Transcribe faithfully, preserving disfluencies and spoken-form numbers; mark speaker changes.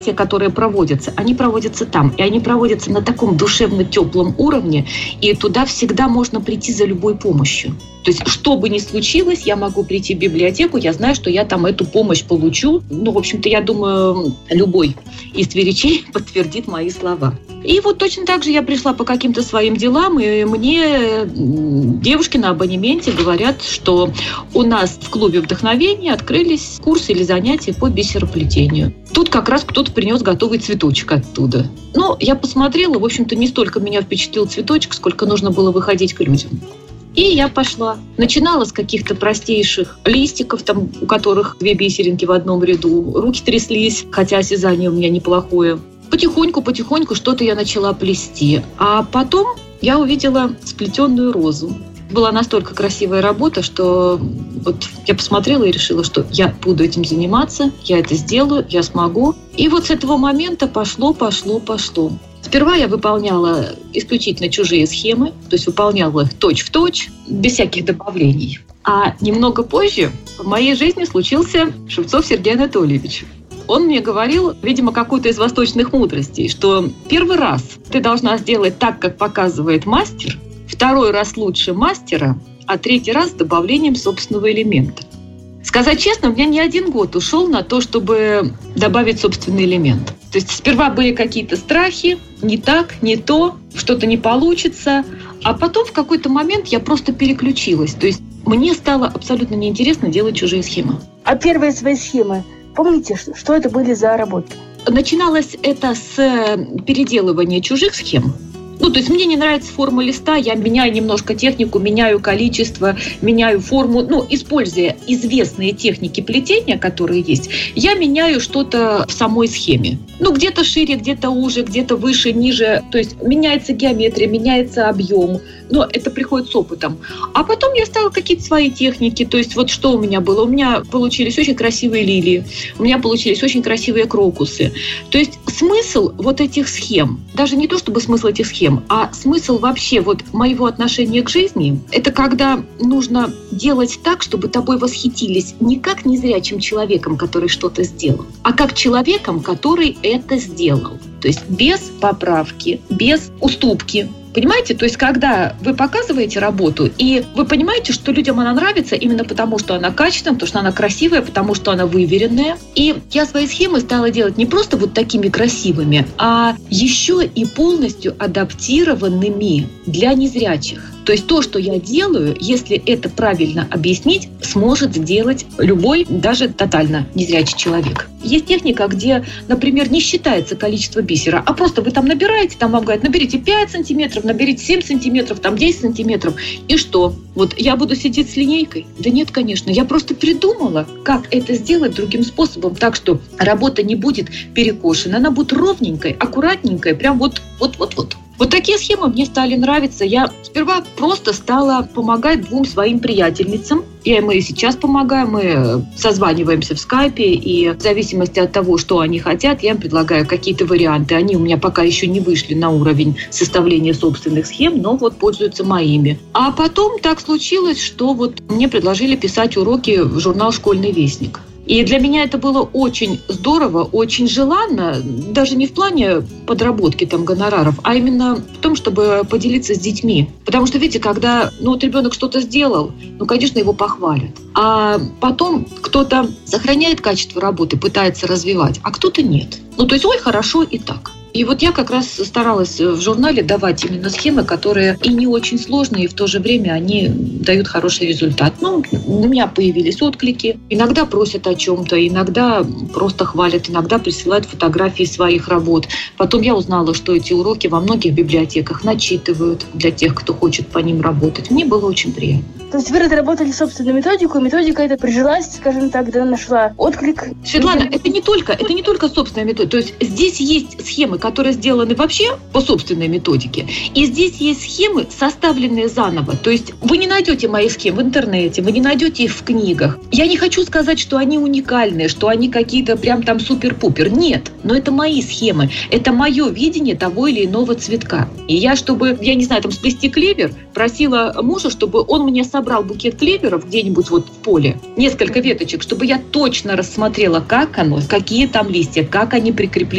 Speaker 1: те, которые проводятся, они проводятся там, и они проводятся на таком душевно-теплом уровне, и туда всегда можно прийти за любой помощью. То есть, что бы ни случилось, я могу прийти в библиотеку, я знаю, что я там эту помощь получу. Ну, в общем-то, я думаю, любой из тверичей подтвердит мои слова. И вот точно так же я пришла по каким-то своим делам, и мне девушки на абонементе говорят, что у нас в клубе вдохновения открылись курсы или занятия по бисероплетению. Тут как раз кто-то принес готовый цветочек оттуда. Ну, я посмотрела, в общем-то, не столько меня впечатлил цветочек, сколько нужно было выходить к людям. И я пошла. Начинала с каких-то простейших листиков, там, у которых две бисеринки в одном ряду. Руки тряслись, хотя осязание у меня неплохое. Потихоньку-потихоньку что-то я начала плести. А потом я увидела сплетенную розу. Была настолько красивая работа, что вот я посмотрела и решила, что я буду этим заниматься, я это сделаю, я смогу. И вот с этого момента пошло, пошло, пошло. Сперва я выполняла исключительно чужие схемы, то есть выполняла их точь-в-точь, без всяких добавлений. А немного позже в моей жизни случился Шевцов Сергей Анатольевич. Он мне говорил, видимо, какую-то из восточных мудростей, что первый раз ты должна сделать так, как показывает мастер, второй раз лучше мастера, а третий раз с добавлением собственного элемента. Сказать честно, у меня не один год ушел на то, чтобы добавить собственный элемент. То есть сперва были какие-то страхи, не так, не то, что-то не получится, а потом в какой-то момент я просто переключилась. То есть мне стало абсолютно неинтересно делать чужие схемы.
Speaker 2: А первые свои схемы, помните, что это были за работы?
Speaker 1: Начиналось это с переделывания чужих схем. Ну, то есть мне не нравится форма листа, я меняю немножко технику, меняю количество, меняю форму. Ну, используя известные техники плетения, которые есть, я меняю что-то в самой схеме. Ну, где-то шире, где-то уже, где-то выше, ниже. То есть меняется геометрия, меняется объем. Но это приходит с опытом. А потом я стала какие-то свои техники. То есть вот что у меня было? У меня получились очень красивые лилии, у меня получились очень красивые крокусы. То есть смысл вот этих схем, даже не то чтобы смысл этих схем, а смысл вообще вот моего отношения к жизни, это когда нужно делать так, чтобы тобой восхитились не как незрячим человеком, который что-то сделал, а как человеком, который это сделал. То есть без поправки, без уступки. Понимаете? То есть, когда вы показываете работу, и вы понимаете, что людям она нравится именно потому, что она качественная, потому что она красивая, потому что она выверенная. И я свои схемы стала делать не просто вот такими красивыми, а еще и полностью адаптированными для незрячих. То есть то, что я делаю, если это правильно объяснить, сможет сделать любой, даже тотально незрячий человек. Есть техника, где, например, не считается количество бисера, а просто вы там набираете, там вам говорят, наберите пять сантиметров, наберите семь сантиметров, там десять сантиметров. И что? Вот я буду сидеть с линейкой? Да нет, конечно. Я просто придумала, как это сделать другим способом, так что работа не будет перекошена, она будет ровненькой, аккуратненькой, прям вот, вот-вот-вот. Вот такие схемы мне стали нравиться. Я сперва просто стала помогать двум своим приятельницам. Я им и сейчас помогаю. Мы созваниваемся в скайпе, и в зависимости от того, что они хотят, я им предлагаю какие-то варианты. Они у меня пока еще не вышли на уровень составления собственных схем, но вот пользуются моими. А потом так случилось, что вот мне предложили писать уроки в журнал «Школьный вестник». И для меня это было очень здорово, очень желанно, даже не в плане подработки там гонораров, а именно в том, чтобы поделиться с детьми. Потому что, видите, когда ну, вот ребенок что-то сделал, ну, конечно, его похвалят. А потом кто-то сохраняет качество работы, пытается развивать, а кто-то нет. Ну, то есть, ой, хорошо и так. И вот я как раз старалась в журнале давать именно схемы, которые и не очень сложные, и в то же время они дают хороший результат. Ну, у меня появились отклики. Иногда просят о чем-то, иногда просто хвалят, иногда присылают фотографии своих работ. Потом я узнала, что эти уроки во многих библиотеках начитывают для тех, кто хочет по ним работать. Мне было очень приятно.
Speaker 2: То есть вы разработали собственную методику, и методика эта прижилась, скажем так, когда нашла отклик.
Speaker 1: Светлана, это не только, это не только собственная методика. То есть здесь есть схемы, которые сделаны вообще по собственной методике, и здесь есть схемы, составленные заново. То есть вы не найдете мои схемы в интернете, вы не найдете их в книгах. Я не хочу сказать, что они уникальные, что они какие-то прям там супер-пупер. Нет, но это мои схемы, это мое видение того или иного цветка. И я, чтобы, я не знаю, там сплести клевер, просила мужа, чтобы он мне собрал собрал букет клеверов где-нибудь вот в поле, несколько веточек, чтобы я точно рассмотрела, как оно, какие там листья, как они прикреплены